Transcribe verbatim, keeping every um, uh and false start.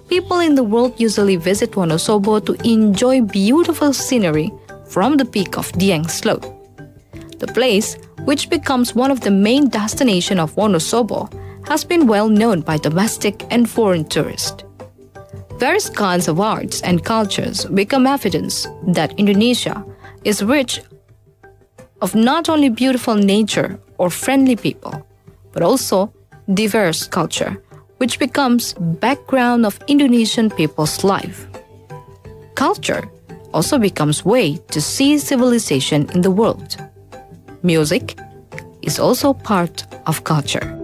people in the world usually visit Wonosobo to enjoy beautiful scenery from the peak of Dieng Slope. The place, which becomes one of the main destinations of Wonosobo, has been well known by domestic and foreign tourists. Various kinds of arts and cultures become evidence that Indonesia is rich of not only beautiful nature or friendly people, but also diverse culture, which becomes background of Indonesian people's life. Culture also becomes way to see civilization in the world. Music is also part of culture.